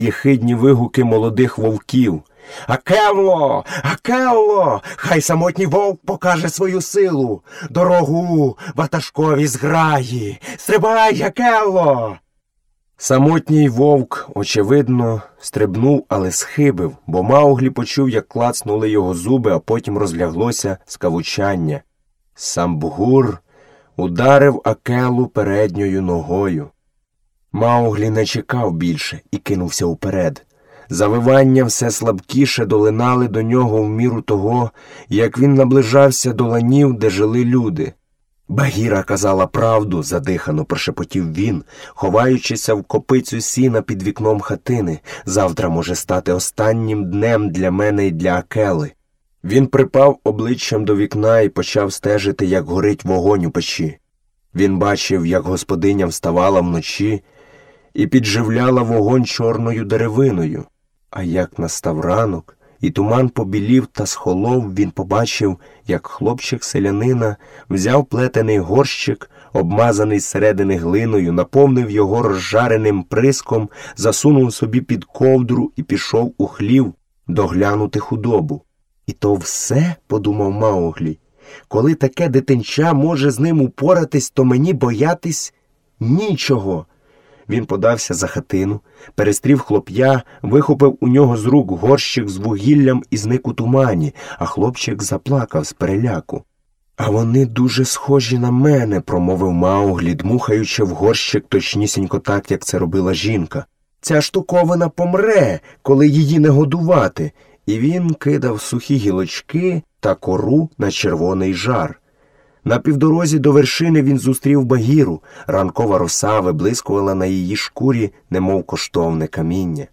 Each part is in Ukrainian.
єхидні вигуки молодих вовків. «Акелло! Акелло! Хай самотній вовк покаже свою силу! Дорогу ватажкові зграї! Стрибай, Акелло!» Самотній вовк, очевидно, стрибнув, але схибив, бо Мауглі почув, як клацнули його зуби, а потім розляглося скавучання. Самбгур ударив Акеллу передньою ногою. Мауглі не чекав більше і кинувся уперед. Завивання все слабкіше долинали до нього в міру того, як він наближався до ланів, де жили люди. «Багіра казала правду», – задихано прошепотів він, ховаючися в копицю сіна під вікном хатини. «Завтра може стати останнім днем для мене і для Акели». Він припав обличчям до вікна і почав стежити, як горить вогонь у печі. Він бачив, як господиня вставала вночі і підживляла вогонь чорною деревиною. А як настав ранок, і туман побілів та схолов, він побачив, як хлопчик селянина взяв плетений горщик, обмазаний зсередини глиною, наповнив його розжареним приском, засунув собі під ковдру і пішов у хлів доглянути худобу. «І то все?» – подумав Мауглі. «Коли таке дитинча може з ним упоратись, то мені боятись нічого». Він подався за хатину, перестрів хлоп'я, вихопив у нього з рук горщик з вугіллям і зник у тумані, а хлопчик заплакав з переляку. «А вони дуже схожі на мене», – промовив Мауглі, дмухаючи в горщик точнісінько так, як це робила жінка. «Ця штуковина помре, коли її не годувати». І він кидав сухі гілочки та кору на червоний жар. На півдорозі до вершини він зустрів Багіру. Ранкова роса виблискувала на її шкурі, немов коштовне каміння.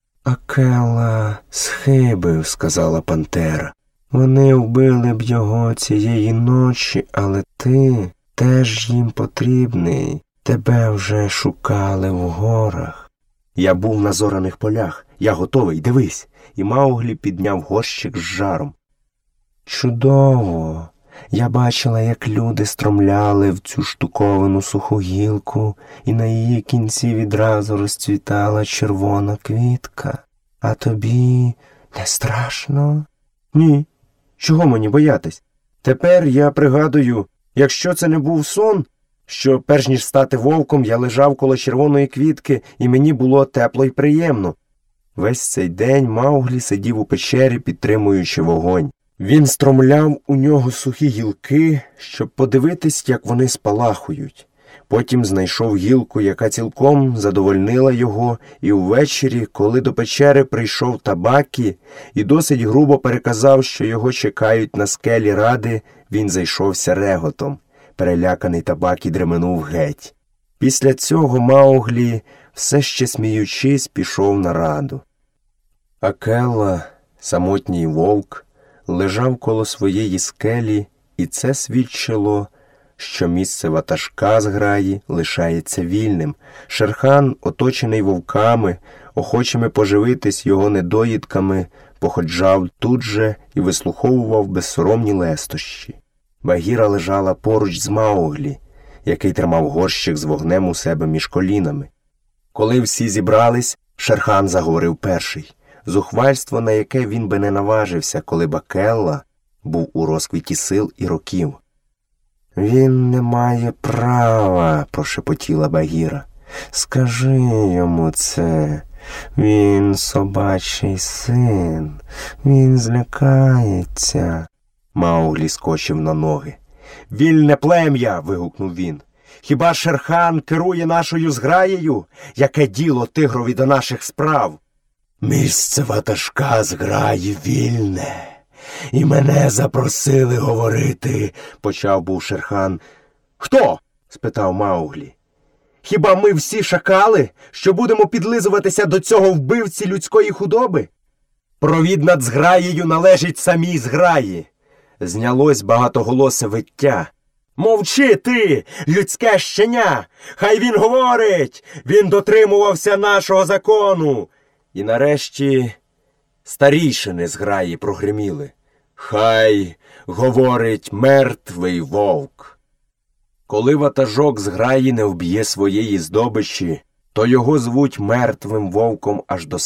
«Акела схибив», – сказала пантера. «Вони вбили б його цієї ночі, але ти теж їм потрібний. Тебе вже шукали в горах». «Я був на зораних полях. Я готовий, дивись». І Мауглі підняв горщик з жаром. «Чудово! Я бачила, як люди стромляли в цю штуковину суху гілку, і на її кінці відразу розцвітала червона квітка. А тобі не страшно?» «Ні. Чого мені боятись? Тепер я пригадую, якщо це не був сон, що перш ніж стати вовком я лежав коло червоної квітки, і мені було тепло й приємно». Весь цей день Мауглі сидів у печері, підтримуючи вогонь. Він стромляв у нього сухі гілки, щоб подивитись, як вони спалахують. Потім знайшов гілку, яка цілком задовольнила його, і ввечері, коли до печери прийшов Табакі і досить грубо переказав, що його чекають на скелі ради, він зайшовся реготом. Переляканий Табакі дременув геть. Після цього Мауглі, все ще сміючись, пішов на раду. Акела, самотній вовк, лежав коло своєї скелі, і це свідчило, що місце ватажка зграї лишається вільним. Шерхан, оточений вовками, охочими поживитись його недоїдками, походжав тут же і вислуховував безсоромні лестощі. Багіра лежала поруч з Мауглі, який тримав горщик з вогнем у себе між колінами. Коли всі зібрались, Шерхан заговорив перший. Зухвальство, на яке він би не наважився, коли б Акела був у розквіті сил і років. «Він не має права», – прошепотіла Багіра. «Скажи йому це. Він собачий син. Він злякається». Мауглі скочив на ноги. «Вільне плем'я!» – вигукнув він. «Хіба Шерхан керує нашою зграєю? Яке діло тигрові до наших справ?» «Місце ватажка зграї вільне, і мене запросили говорити», – почав був Шерхан. «Хто?» – спитав Мауглі. «Хіба ми всі шакали, що будемо підлизуватися до цього вбивці людської худоби? Провід над зграєю належить самій зграї». Знялось багатоголосе виття. «Мовчи ти, людське щеня! Хай він говорить! Він дотримувався нашого закону!» І нарешті старійшини зграї прогриміли. «Хай говорить мертвий вовк!» Коли ватажок зграї не вб'є своєї здобичі, то його звуть мертвим вовком аж до